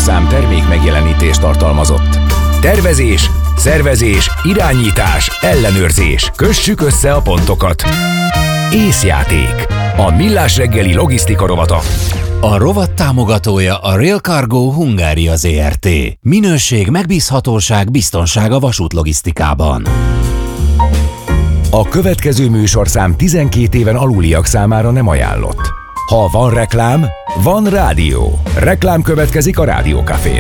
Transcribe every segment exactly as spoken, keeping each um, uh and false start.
műsorszám termék megjelenítést tartalmazott. Tervezés, szervezés, irányítás, ellenőrzés. Kössük össze a pontokat. Észjáték. A Millás reggeli logisztika rovata. A rovat támogatója a Rail Cargo Hungária Zrt. Minőség, megbízhatóság, biztonság a vasútlogisztikában. A következő műsorszám tizenkét éven aluliak számára nem ajánlott. Ha van reklám, van rádió. Reklám következik a Rádiókafén.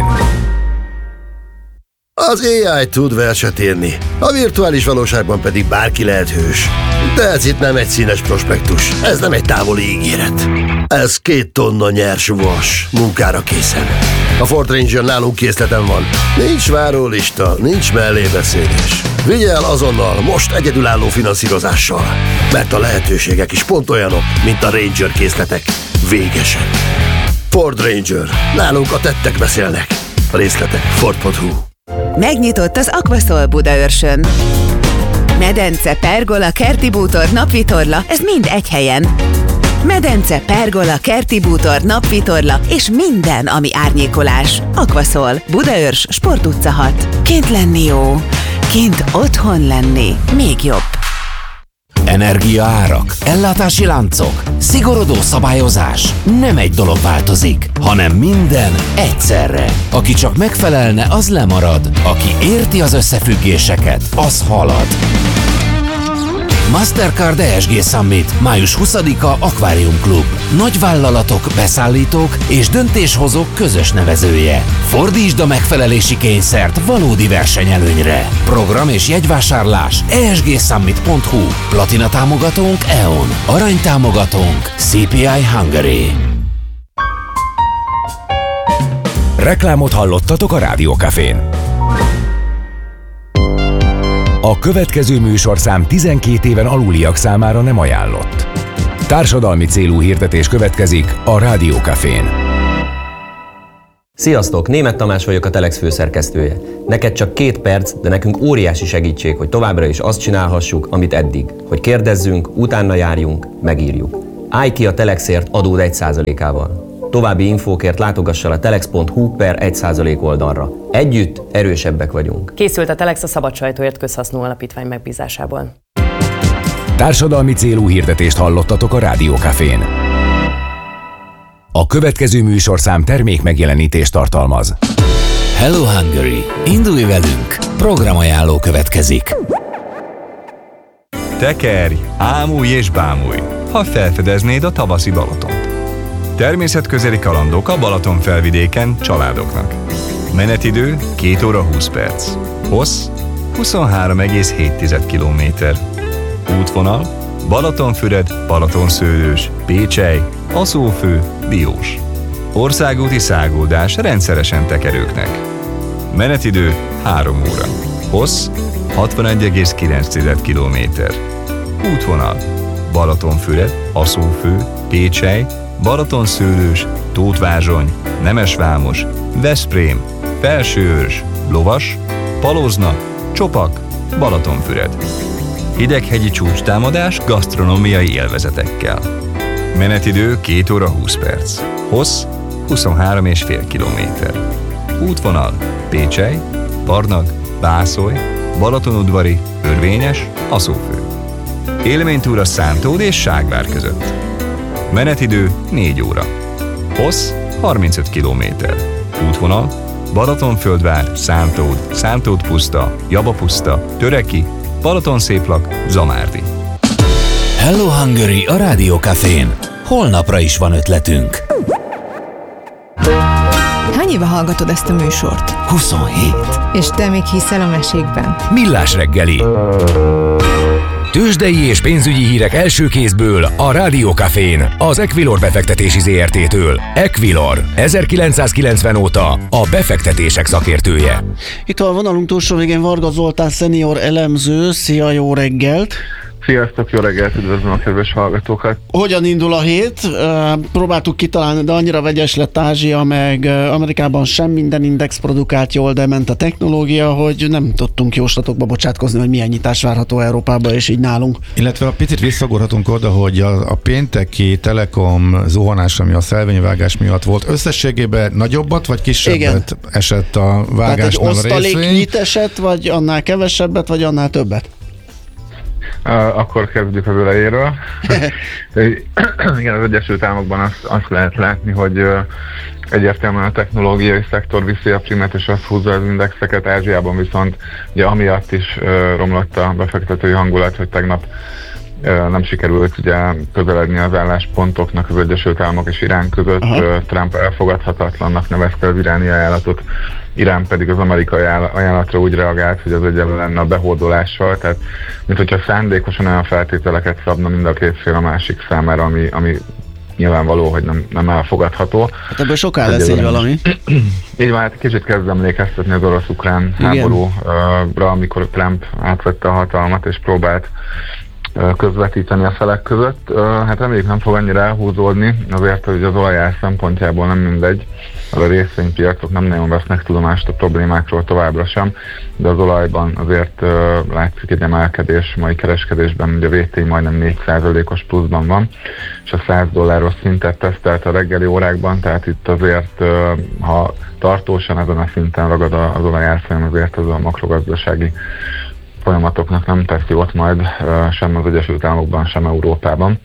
Az á i tud verset írni, a virtuális valóságban pedig bárki lehet hős. De ez itt nem egy színes prospektus, ez nem egy távoli ígéret. Ez két tonna nyers vas, munkára készen. A Ford Ranger nálunk készleten van. Nincs várólista, nincs mellébeszélés. Vigye el azonnal, most egyedülálló finanszírozással. Mert a lehetőségek is pont olyanok, mint a Ranger készletek. Végesen. Ford Ranger. Nálunk a tettek beszélnek. A részletek ford pont hu. Megnyitott az Aquasol Budaörsön. Medence, pergola, kerti bútor, napvitorla, ez mind egy helyen. Medence, pergola, kerti bútor, napvitorla és minden, ami árnyékolás. Aquasol, Budaörs, Sport utca hat. Kint lenni jó, kint otthon lenni még jobb. Energiaárak, ellátási láncok, szigorodó szabályozás. Nem egy dolog változik, hanem minden egyszerre. Aki csak megfelelne, az lemarad. Aki érti az összefüggéseket, az halad. Mastercard e es gé Summit, május huszadika Aquarium Club. Nagyvállalatok, beszállítók és döntéshozók közös nevezője. Fordítsd a megfelelési kényszert valódi versenyelőnyre. Program és jegyvásárlás e es gé summit pont hu. Platina támogatónk é o en. Arany támogatónk cé pé i Hungary. Reklámot hallottatok a Rádiókafén. A következő műsorszám tizenkét éven aluliak számára nem ajánlott. Társadalmi célú hirdetés következik a Rádiókafén. Sziasztok! Németh Tamás vagyok, a Telex főszerkesztője. Neked csak két perc, de nekünk óriási segítség, hogy továbbra is azt csinálhassuk, amit eddig. Hogy kérdezzünk, utána járjunk, megírjuk. Állj ki a Telexért adód egy százalékával. További infókért látogass el a telex pont hu per egy százalék oldalra. Együtt erősebbek vagyunk. Készült a Telex a Szabad Sajtóért Közhasznú Alapítvány megbízásából. Társadalmi célú hirdetést hallottatok a Rádiókafén. A következő műsorszám termék megjelenítést tartalmaz. Hello Hungary! Indulj velünk! Programajánló következik. Tekerj, ámulj és bámulj, ha felfedeznéd a tavaszi Balatont. Természetközeli kalandok a Balaton felvidéken családoknak. Menetidő két óra húsz perc. Hossz huszonhárom egész hét kilométer. Útvonal Balatonfüred, Balatonszőlős, Pécsely, Aszófő, Diós. Országúti száguldás rendszeresen tekerőknek. Menetidő három óra. Hossz hatvanegy egész kilenc kilométer. Útvonal Balatonfüred, Aszófő, Pécsely, Balatonszőlős, Tótvázsony, Nemesvámos, Veszprém, Felsőőrs, Lovas, Palozna, Csopak, Balatonfüred. Hideghegyi csúcstámadás gasztronómiai élvezetekkel. Menetidő két óra húsz perc. Hossz huszonhárom egész öt kilométer. Útvonal Pécsely, Varnag, Bászolj, Balatonudvari, Örvényes, Aszófő. Élménytúra Szántód és Ságvár között. Menetidő négy óra. Hossz harmincöt kilométer. Útvonal Balatonföldvár, Szántód, Szántódpuszta, Jabapuszta, Töreki, Balatonszéplak, Zamárdi. Hello Hungary a Rádiókafén. Holnapra is van ötletünk. Hány éve hallgatod ezt a műsort? huszonhét. És te még hiszel a mesékben? Millás reggeli. Tőzsdei és pénzügyi hírek első kézből a Rádiókafén, az Equilor befektetési zé er té-től. Equilor, ezerkilencszázkilencven óta a befektetések szakértője. Itt a vonalunk túlsó végén Varga Zoltán szenior elemző. Szia, jó reggelt! Sziasztok, jó reggelt, üdvözlöm a kedves hallgatókat! Hogyan indul a hét? Próbáltuk kitalálni, de annyira vegyes lett Ázsia, meg Amerikában sem minden index produkált jól, de ment a technológia, hogy nem tudtunk jóslatokba bocsátkozni, hogy milyen nyitás várható Európában, és így nálunk. Illetve a picit visszagorhatunk oda, hogy a, a pénteki Telekom zuhanás, ami a szelvényvágás miatt volt, összességében nagyobbat vagy kisebbet Igen. esett a vágásnál a részvény? Tehát egy osztalék nyit esett, vagy annál kevesebbet, vagy annál többet? Uh, akkor kezdjük az elejéről. Igen, az Egyesült Államokban azt, azt lehet látni, hogy uh, egyértelműen a technológiai szektor viszi a primet, és azt húzza az indexeket. Ázsiában viszont ugye amiatt is uh, romlott a befektetői hangulat, hogy tegnap uh, nem sikerült ugye közeledni az álláspontoknak az Egyesült Államok és Irán között. Uh, Trump elfogadhatatlannak nevezte az iráni ajánlatot, Irán pedig az amerikai ajánlatra úgy reagált, hogy az egyenlő lenne a behódolással, tehát mint hogyha szándékosan olyan feltételeket szabna mind a két fél a másik számára, ami, ami nyilvánvaló, hogy nem, nem elfogadható. Hát ebből soká lesz így valami. Így van, hát kicsit kezd emlékeztetni az orosz-ukrán háborúra, amikor Trump átvette a hatalmat és próbált közvetíteni a felek között. Hát reméljük nem fog annyira elhúzódni, azért, hogy az olajár szempontjából nem mindegy. A részvénypiacok nem nagyon vesznek tudomást a problémákról továbbra sem, de az olajban azért uh, látszik egy emelkedés, mai kereskedésben ugye a vé té majdnem négy százalékos pluszban van, és a száz dolláros szintet tesztelt a reggeli órákban, tehát itt azért, uh, ha tartósan ezen a szinten ragad az olajárfolyam, azért az a makrogazdasági folyamatoknak nem tesz jót majd uh, sem az Egyesült Államokban, sem Európában.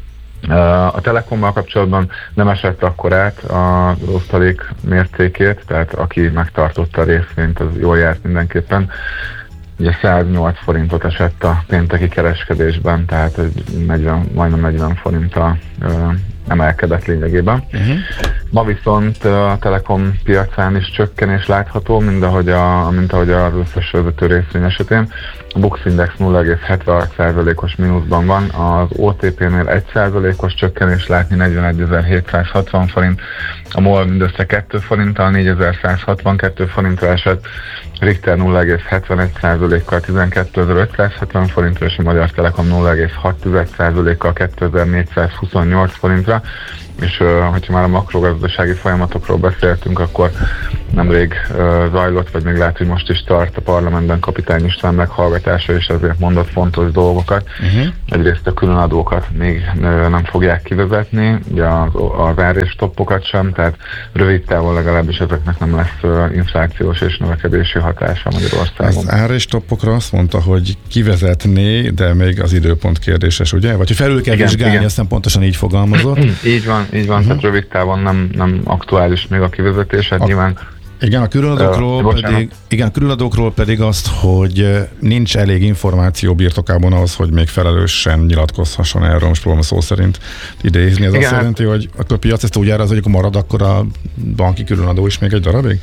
A Telekommal kapcsolatban nem esett akkor át az osztalék mértékét, tehát aki megtartotta a részvényt, az jól járt mindenképpen. Ugye száznyolc forintot esett a pénteki kereskedésben, tehát egy negyven, majdnem negyven forinttal emelkedett lényegében. Uh-huh. Ma viszont a Telekom piacán is csökkenés látható, mint ahogy, a, mint ahogy az összes vezető részvény esetén. A Bux Index nulla egész hetvenhat százalékos mínuszban van, az o té pé-nél egy százalékos csökkenés látni, negyvenegyezer-hétszázhatvan forint, a MOL mindössze két forinttal, négyezer-százhatvankettő forintra esett, Richter nulla egész hetvenegy százalékkal tizenkétezer-ötszázhetven forintra, és a Magyar Telekom nulla egész hat százalékkal kétezer-négyszázhuszonnyolc forintra, és uh, hogyha már a makrogazdasági folyamatokról beszéltünk, akkor nemrég uh, zajlott, vagy még lehet, hogy most is tart a parlamentben Kapitány István meghallgatása, és ezért mondott fontos dolgokat. Uh-huh. Egyrészt a különadókat még uh, nem fogják kivezetni, ugye az, az ár és toppokat sem, tehát rövid távon legalábbis ezeknek nem lesz uh, inflációs és növekedési hatása Magyarországon. Az ár és toppokra azt mondta, hogy kivezetné, de még az időpont kérdéses, ugye? Vagy hogy felül kell vizsgálni, aztán pontosan így fogalmazott. Így van, így van, uh-huh. Tehát rövid távon nem, nem aktuális még a kivezetés, hát a, nyilván... Igen, a különadókról, uh, pedig, igen, a különadókról pedig azt, hogy nincs elég információ birtokában az, hogy még felelősen nyilatkozhasson erről, most próbálom szó szerint idézni. Ez igen, azt jelenti, hogy a piac ezt úgy áraz, hogy akkor marad akkor a banki különadó is még egy darabig?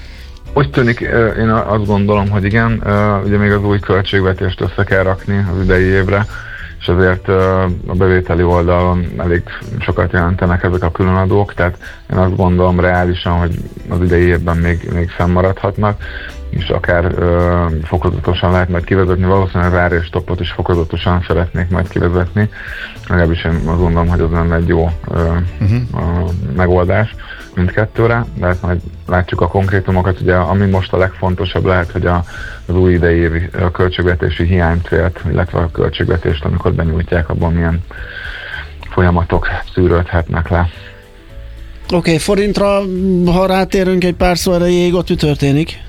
Úgy tűnik, én azt gondolom, hogy igen, ugye még az új költségvetést össze kell rakni az idei évre, és azért a bevételi oldalon elég sokat jelentenek ezek a különadók, tehát én azt gondolom reálisan, hogy az idei évben még, még fennmaradhatnak, és akár ö, fokozatosan lehet majd kivezetni, valószínűleg az ár és toppot is fokozatosan szeretnék majd kivezetni, legalábbis én azt gondolom, hogy az lenne egy jó ö, uh-huh. megoldás mindkettőre, de hát majd látjuk a konkrétumokat, ugye ami most a legfontosabb lehet, hogy a, az új idei évi a költségvetési hiánycélt, illetve a költségvetést, amikor benyújtják, abban milyen folyamatok szűrődhetnek le. Oké, okay, forintra, ha rátérünk egy pár szó erejéig, ott mi történik?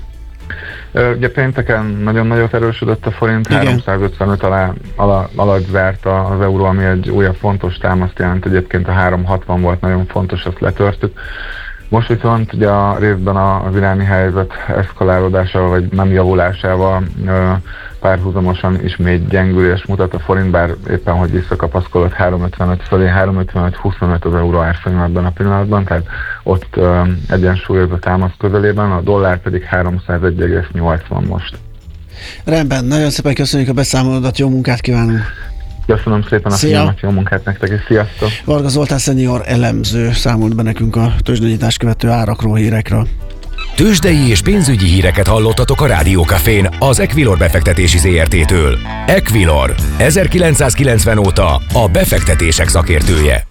Ugye pénteken nagyon nagyot erősödött a forint, igen. háromszázötvenöt alá, alá, alatt zárt az euró, ami egy újabb fontos támaszt jelent. Egyébként a háromszázhatvan volt nagyon fontos, azt letörtük. Most viszont ugye a részben az iráni helyzet eszkalálódásával, vagy nem javulásával párhuzamosan ismét gyengülés mutat a forint, bár éppen, hogy visszakapaszkodott háromszázötvenöt fölé, háromszázötvenöt huszonöt az euró árfolyam ebben a pillanatban, tehát ott uh, egyensúlyoz a támasz közelében, a dollár pedig háromszázegy egész nyolcvan most. Rendben, nagyon szépen köszönjük a beszámolódat, jó munkát kívánunk! Köszönöm szépen a figyelmet, jó munkát nektek, és sziasztok! Varga Zoltán szenior elemző számolt be nekünk a tőzsdenyítás követő árakról, hírekről. Tőzsdei és pénzügyi híreket hallottatok a Rádiókafén az Equilor befektetési zé er té-től. Equilor, ezerkilencszázkilencven óta a befektetések szakértője.